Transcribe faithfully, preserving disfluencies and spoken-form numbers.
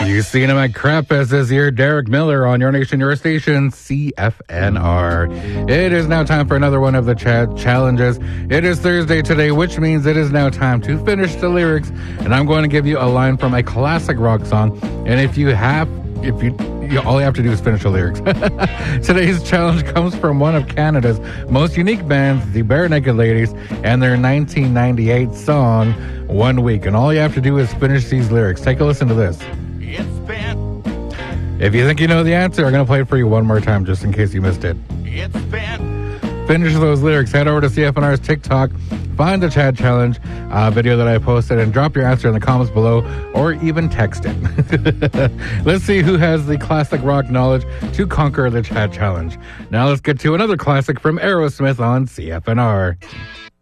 You've seen him at Crap Fest this year, Derek Miller on Your Nation, Your Station, C F N R. It is now time for another one of the chat challenges. It is Thursday today, which means it is now time to finish the lyrics. And I'm going to give you a line from a classic rock song. And if you have, if you, you all you have to do is finish the lyrics. Today's challenge comes from one of Canada's most unique bands, the Bare Naked Ladies, and their nineteen ninety-eight song, One Week. And all you have to do is finish these lyrics. Take a listen to this. It's been, If you think you know the answer, I'm going to play it for you one more time just in case you missed it. it's been, Finish those lyrics. Head over to C F N R's TikTok, find the chat challenge uh, video that I posted, and drop your answer in the comments below, or even text it. Let's see who has the classic rock knowledge to conquer the chat challenge. Now let's get to another classic from Aerosmith on C F N R.